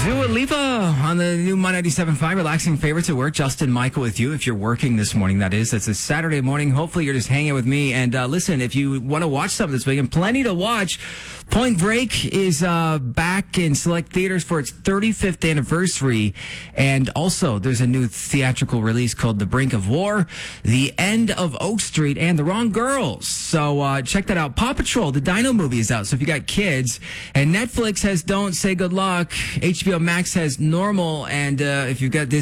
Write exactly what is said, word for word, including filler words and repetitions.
Dua Lipa on the new My ninety-seven point five relaxing favorites at work. Justin Michael with you. If you're working this morning, that is. It's a Saturday morning. Hopefully you're just hanging with me. And uh, listen, if you want to watch something this weekend, plenty to watch. Point Break is uh, back in select theaters for its thirty-fifth anniversary. And also, there's a new theatrical release called The Brink of War, The End of Oak Street, and The Wrong Girls. So uh, check that out. Paw Patrol, the Dino movie, is out. So if you got kids, and Netflix has Don't Say Good Luck, H B O Max has Normal, and uh, if you've got Disney